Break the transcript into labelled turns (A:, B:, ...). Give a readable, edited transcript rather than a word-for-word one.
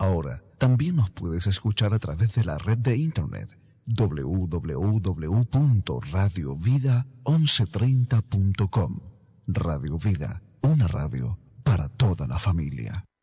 A: Ahora, también nos puedes escuchar a través de la red de internet www.radiovida1130.com. Radio Vida, una radio para toda la familia.